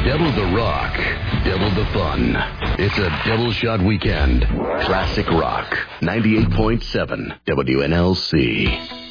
Double the rock, double the fun. It's a double shot weekend. Classic Rock, 98.7 WNLC.